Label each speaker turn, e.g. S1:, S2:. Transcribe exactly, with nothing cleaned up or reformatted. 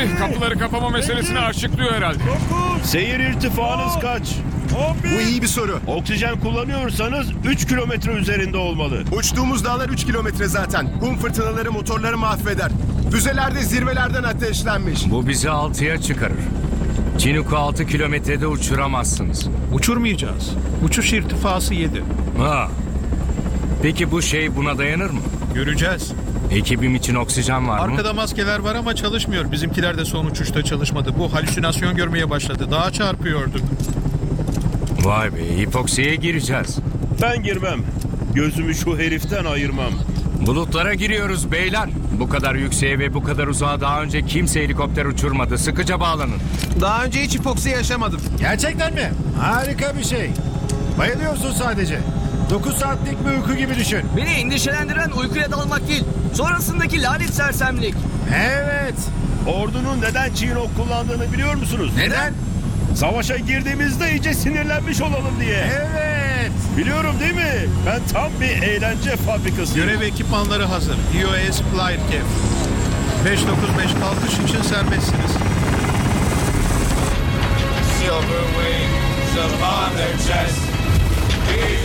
S1: Hadi kapıları kapama meselesini açıklıyor herhalde.
S2: Seyir irtifanız kaç?
S3: Bu iyi bir soru.
S2: Oksijen kullanıyorsanız üç kilometre üzerinde olmalı.
S3: Uçtuğumuz dağlar üç kilometre zaten. Kum fırtınaları motorları mahveder. Füzelerde zirvelerden ateşlenmiş.
S4: Bu bizi altıya çıkarır. Çinuk'u altı kilometrede uçuramazsınız.
S5: Uçurmayacağız. Uçuş irtifası yedi.
S4: Ha. Peki bu şey buna dayanır mı?
S5: Göreceğiz.
S4: Ekibim için oksijen var mı?
S5: Arkada maskeler var ama çalışmıyor. Bizimkiler de son uçuşta çalışmadı. Bu halüsinasyon görmeye başladı. Daha çarpıyorduk.
S4: Vay be, hipoksiye gireceğiz.
S2: Ben girmem. Gözümü şu heriften ayırmam.
S4: Bulutlara giriyoruz beyler. Bu kadar yükseğe ve bu kadar uzağa daha önce kimse helikopter uçurmadı. Sıkıca bağlanın.
S6: Daha önce hiç hipoksi yaşamadım.
S7: Gerçekten mi? Harika bir şey. Bayılıyorsun sadece. dokuz saatlik bir uyku gibi düşün.
S8: Beni endişelendiren uykuya dalmak değil, sonrasındaki lanet sersemlik.
S7: Evet.
S2: Ordunun neden Chinook kullandığını biliyor musunuz?
S7: Neden?
S2: Savaşa girdiğimizde iyice sinirlenmiş olalım diye.
S7: Evet.
S2: Biliyorum değil mi? Ben tam bir eğlence fabrikasıyım.
S5: Görev ekipmanları hazır. E O S Flyer Cap. beş dokuz beş kalkış için serbestsiniz.
S1: Silver wings upon their chest.